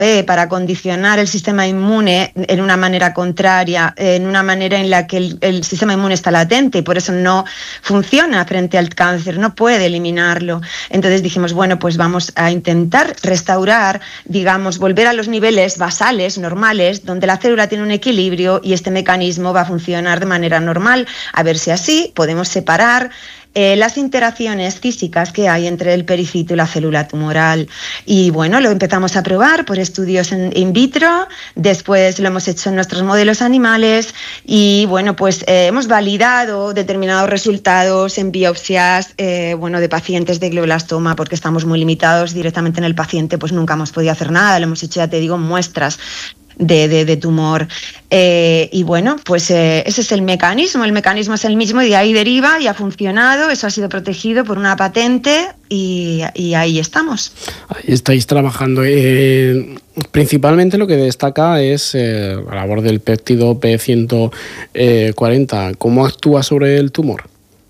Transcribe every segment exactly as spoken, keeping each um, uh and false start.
B para condicionar el sistema inmune en una manera contraria, en una manera en la que el, el sistema inmune está latente y por eso no funciona frente al cáncer, no puede eliminarlo. Entonces dijimos, bueno, pues vamos a intentar restaurar, digamos, volver a los niveles basales, normales, donde la célula tiene un equilibrio y este mecanismo va a funcionar de manera normal, a ver si así podemos separar Eh, las interacciones físicas que hay entre el pericito y la célula tumoral. Y bueno, lo empezamos a probar por estudios en, in vitro, después lo hemos hecho en nuestros modelos animales y bueno, pues eh, hemos validado determinados resultados en biopsias eh, bueno, de pacientes de glioblastoma, porque estamos muy limitados directamente en el paciente, pues nunca hemos podido hacer nada, lo hemos hecho, ya te digo, muestras De, de, de tumor. Eh, y bueno, pues eh, ese es el mecanismo, el mecanismo es el mismo y de ahí deriva y ha funcionado, eso ha sido protegido por una patente y, y ahí estamos. Ahí estáis trabajando. Eh, principalmente lo que destaca es eh, la labor del péptido P ciento cuarenta. ¿Cómo actúa sobre el tumor?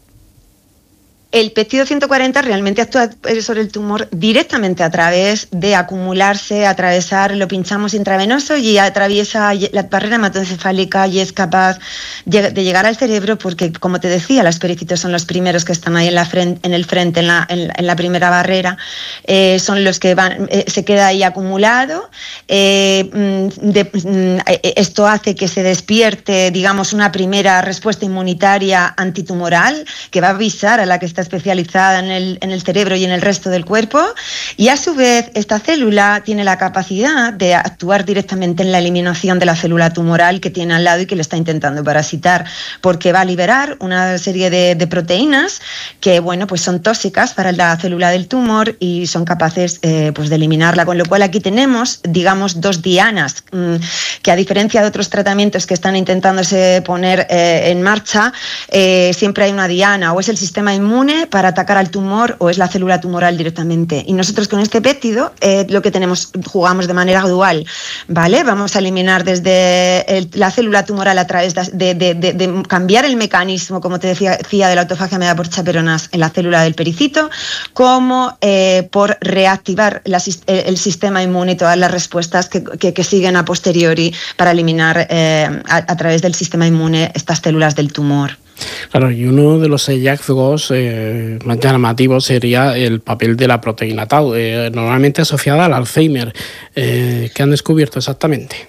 El péptido ciento cuarenta realmente actúa sobre el tumor directamente a través de acumularse, atravesar, lo pinchamos intravenoso y atraviesa la barrera hematoencefálica y es capaz de llegar al cerebro porque, como te decía, los pericitos son los primeros que están ahí en, la frente, en el frente, en la, en, en la primera barrera, eh, son los que van, eh, se queda ahí acumulado. Eh, de, esto hace que se despierte, digamos, una primera respuesta inmunitaria antitumoral que va a avisar a la que está especializada en el, en el cerebro y en el resto del cuerpo y a su vez esta célula tiene la capacidad de actuar directamente en la eliminación de la célula tumoral que tiene al lado y que le está intentando parasitar porque va a liberar una serie de, de proteínas que bueno pues son tóxicas para la célula del tumor y son capaces eh, pues de eliminarla, con lo cual aquí tenemos digamos dos dianas mmm, que a diferencia de otros tratamientos que están intentándose poner eh, en marcha eh, siempre hay una diana, o es el sistema inmune para atacar al tumor o es la célula tumoral directamente. Y nosotros con este péptido eh, lo que tenemos, jugamos de manera dual, ¿vale? Vamos a eliminar desde el, la célula tumoral a través de, de, de, de cambiar el mecanismo, como te decía, de la autofagia mediada por chaperonas en la célula del pericito, como eh, por reactivar la, el sistema inmune y todas las respuestas que, que, que siguen a posteriori para eliminar eh, a, a través del sistema inmune estas células del tumor. Claro, y uno de los hallazgos eh, más llamativos sería el papel de la proteína tau, eh, normalmente asociada al Alzheimer. Eh, ¿Qué han descubierto exactamente?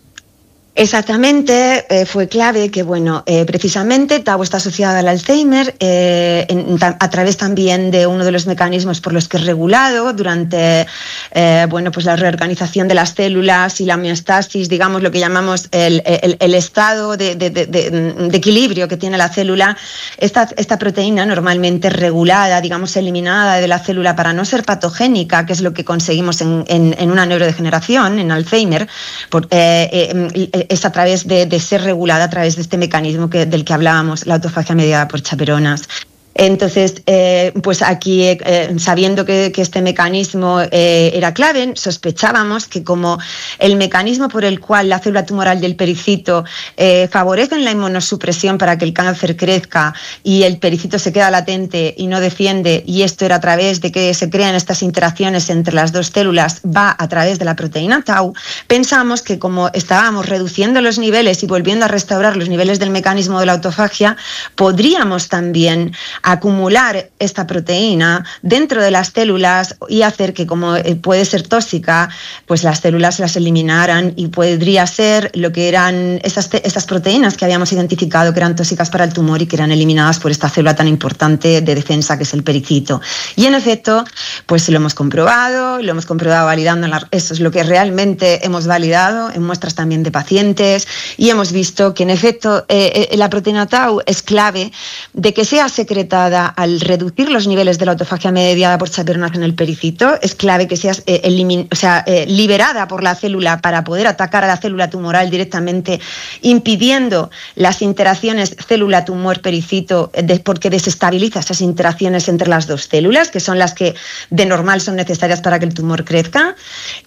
Exactamente, eh, fue clave que, bueno, eh, precisamente tau está asociada al Alzheimer eh, en, a través también de uno de los mecanismos por los que es regulado durante, eh, bueno, pues la reorganización de las células y la homeostasis, digamos, lo que llamamos el, el, el estado de, de, de, de equilibrio que tiene la célula. Esta, esta proteína normalmente regulada, digamos, eliminada de la célula para no ser patogénica, que es lo que conseguimos en, en, en una neurodegeneración, en Alzheimer, por, eh, eh, es a través de, de ser regulada a través de este mecanismo que, del que hablábamos, la autofagia mediada por chaperonas. Entonces, eh, pues aquí, eh, sabiendo que, que este mecanismo eh, era clave, sospechábamos que como el mecanismo por el cual la célula tumoral del pericito eh, favorece la inmunosupresión para que el cáncer crezca y el pericito se queda latente y no defiende, y esto era a través de que se crean estas interacciones entre las dos células, va a través de la proteína tau, pensamos que como estábamos reduciendo los niveles y volviendo a restaurar los niveles del mecanismo de la autofagia, podríamos también acumular esta proteína dentro de las células y hacer que, como puede ser tóxica, pues las células las eliminaran y podría ser lo que eran esas, esas proteínas que habíamos identificado que eran tóxicas para el tumor y que eran eliminadas por esta célula tan importante de defensa que es el pericito. Y en efecto, pues lo hemos comprobado, lo hemos comprobado validando, la, eso es lo que realmente hemos validado en muestras también de pacientes y hemos visto que en efecto eh, la proteína tau es clave de que sea secretada al reducir los niveles de la autofagia mediada por chaperonas en el pericito, es clave que sea, eh, elimin, o sea, eh, liberada por la célula para poder atacar a la célula tumoral directamente, impidiendo las interacciones célula-tumor-pericito, de, porque desestabiliza esas interacciones entre las dos células, que son las que de normal son necesarias para que el tumor crezca.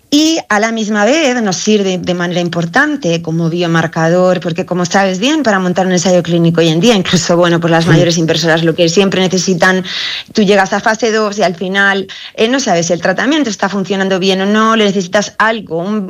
Y a la misma vez nos sirve de manera importante como biomarcador, porque como sabes bien, para montar un ensayo clínico hoy en día, incluso bueno, pues las mayores inversoras lo que siempre necesitan, tú llegas a fase dos y al final eh, no sabes si el tratamiento está funcionando bien o no, le necesitas algo, un